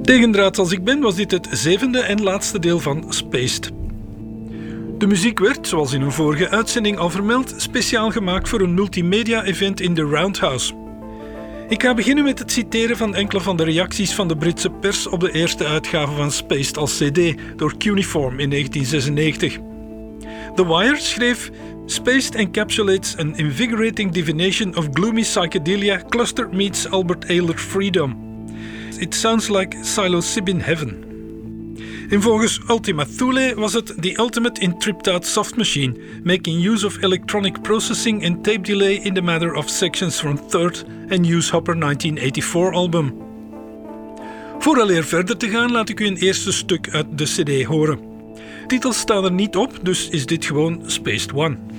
Tegendraads als ik ben, was dit het 7e en laatste deel van Spaced. De muziek werd, zoals in een vorige uitzending al vermeld, speciaal gemaakt voor een multimedia-event in de Roundhouse. Ik ga beginnen met het citeren van enkele van de reacties van de Britse pers op de eerste uitgave van Spaced als CD door Cuneiform in 1996. The Wire schreef: Spaced encapsulates an invigorating divination of gloomy psychedelia cluster meets Albert Ayler freedom. It sounds like psilocybin heaven. En volgens Ultima Thule was het the ultimate in tripped-out soft machine, making use of electronic processing and tape delay in the matter of sections from Third and Use Hopper 1984 album. Vooraleer verder te gaan, laat ik u een eerste stuk uit de CD horen. Titels staan er niet op, dus is dit gewoon Spaced One.